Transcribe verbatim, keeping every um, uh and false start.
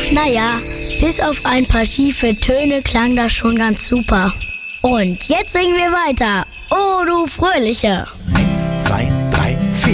Naja, bis auf ein paar schiefe Töne klang das schon ganz super. Und jetzt singen wir weiter. Oh, du Fröhliche. Eins, zwei, drei, vier.